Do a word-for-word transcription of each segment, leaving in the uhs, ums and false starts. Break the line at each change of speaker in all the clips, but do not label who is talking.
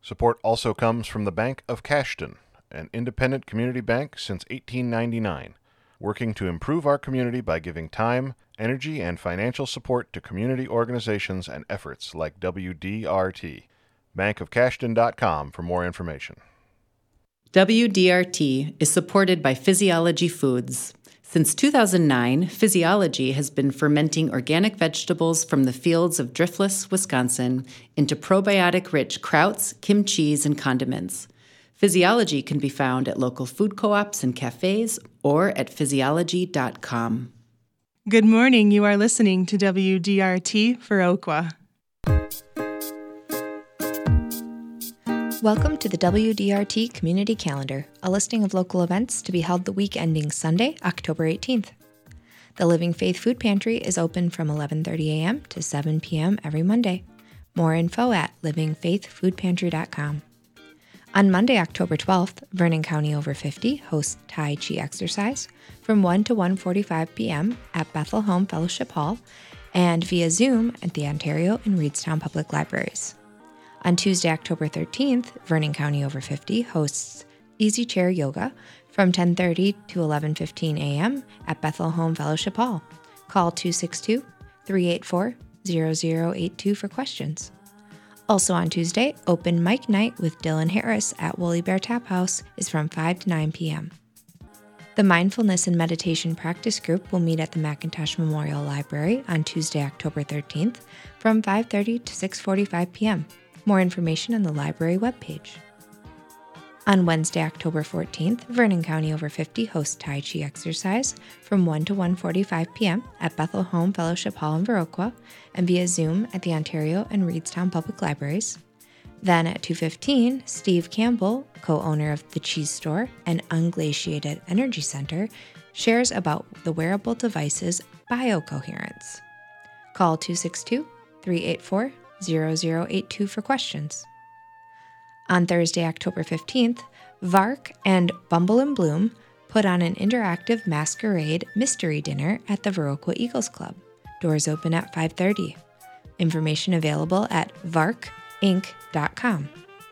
Support also comes from the Bank of Cashton, an independent community bank since eighteen ninety-nine, working to improve our community by giving time, energy, and financial support to community organizations and efforts like W D R T. bank of cashton dot com for more information.
W D R T is supported by Physiology Foods. Since two thousand nine, Physiology has been fermenting organic vegetables from the fields of Driftless, Wisconsin, into probiotic-rich krauts, kimchis, and condiments. Physiology can be found at local food co-ops and cafes or at physiology dot com.
Good morning. You are listening to W D R T Viroqua.
Welcome to the W D R T Community Calendar, a listing of local events to be held the week ending Sunday, October eighteenth. The Living Faith Food Pantry is open from eleven thirty a.m. to seven p.m. every Monday. More info at living faith food pantry dot com. On Monday, October twelfth, Vernon County Over fifty hosts Tai Chi exercise from one to one forty-five p.m. at Bethel Home Fellowship Hall and via Zoom at the Ontario and Reedstown Public Libraries. On Tuesday, October thirteenth, Vernon County Over fifty hosts Easy Chair Yoga from ten thirty to eleven fifteen a.m. at Bethel Home Fellowship Hall. Call two six two, three eight four, zero zero eight two for questions. Also on Tuesday, Open Mic Night with Dylan Harris at Woolly Bear Tap House is from five to nine p.m. The Mindfulness and Meditation Practice Group will meet at the McIntosh Memorial Library on Tuesday, October thirteenth from five thirty to six forty-five p.m. More information on the library webpage. On Wednesday, October fourteenth, Vernon County Over fifty hosts Tai Chi exercise from one to one forty-five p.m. at Bethel Home Fellowship Hall in Viroqua and via Zoom at the Ontario and Reedstown Public Libraries. Then at two fifteen, Steve Campbell, co-owner of The Cheese Store and Unglaciated Energy Center, shares about the wearable device's biocoherence. Call two six two, three eight four, zero zero eight two for questions. On Thursday, October fifteenth, V A R C and Bumble and Bloom put on an interactive masquerade mystery dinner at the Viroqua Eagles Club. Doors open at five thirty. Information available at vark inc dot com.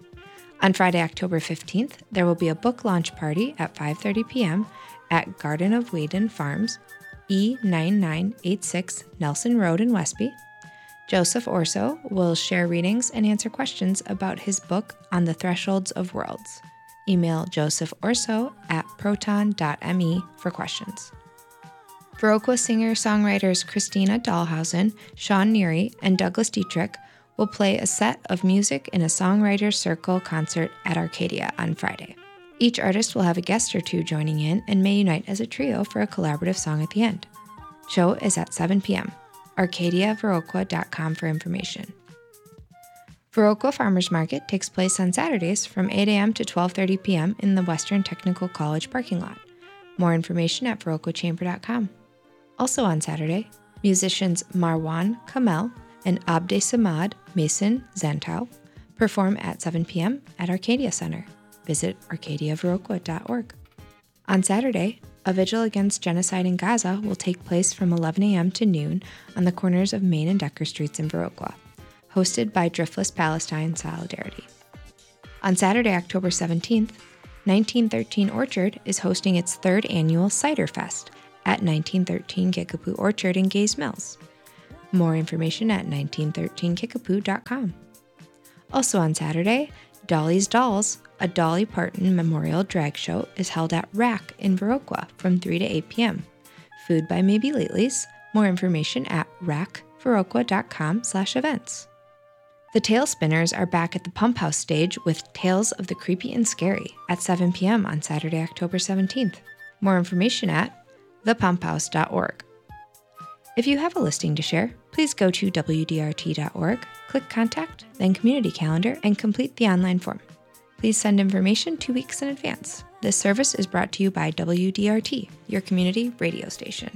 On Friday, October fifteenth, there will be a book launch party at five thirty p.m. at Garden of Whedon Farms, E nine nine eight six Nelson Road in Westby. Joseph Orso will share readings and answer questions about his book On the Thresholds of Worlds. Email joseph orso at proton dot me for questions. Viroqua singer-songwriters Christina Dahlhausen, Sean Neary, and Douglas Dietrich will play a set of music in a Songwriters Circle concert at Arcadia on Friday. Each artist will have a guest or two joining in and may unite as a trio for a collaborative song at the end. Show is at seven p.m. arcadia viroqua dot com for information. Viroqua Farmers Market takes place on Saturdays from eight a.m. to twelve thirty p.m. in the Western Technical College parking lot. More information at viroqua chamber dot com. Also on Saturday, musicians Marwan Kamel and Abde Samad Mason Zantow perform at seven p.m. at Arcadia Center. Visit arcadia viroqua dot org. On Saturday, a vigil against genocide in Gaza will take place from eleven a.m. to noon on the corners of Main and Decker Streets in Viroqua, hosted by Driftless Palestine Solidarity. On Saturday, October seventeenth, nineteen thirteen Orchard is hosting its third annual Cider Fest at nineteen thirteen Kickapoo Orchard in Gays Mills. More information at nineteen thirteen kickapoo dot com. Also on Saturday, Dolly's Dolls, a Dolly Parton Memorial Drag Show, is held at Rack in Viroqua from three to eight p.m. Food by Maybe Latelys. More information at rack viroqua dot com slash events. The Tailspinners are back at the Pump House stage with Tales of the Creepy and Scary at seven p.m. on Saturday, October seventeenth. More information at the pump house dot org. If you have a listing to share, please go to w d r t dot org, click Contact, then Community Calendar, and complete the online form. Please send information two weeks in advance. This service is brought to you by W D R T, your community radio station.